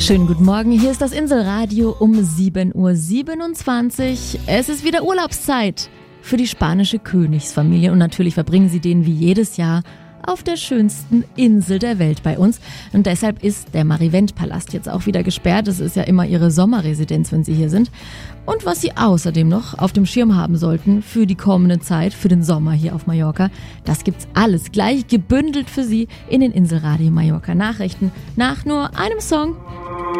Schönen guten Morgen, hier ist das Inselradio um 7.27 Uhr. Es ist wieder Urlaubszeit für die spanische Königsfamilie und natürlich verbringen sie den wie jedes Jahr auf der schönsten Insel der Welt bei uns. Und deshalb ist der Marivent-Palast jetzt auch wieder gesperrt. Das ist ja immer ihre Sommerresidenz, wenn sie hier sind. Und was sie außerdem noch auf dem Schirm haben sollten für die kommende Zeit, für den Sommer hier auf Mallorca, das gibt's alles gleich gebündelt für Sie in den Inselradio Mallorca Nachrichten nach nur einem Song.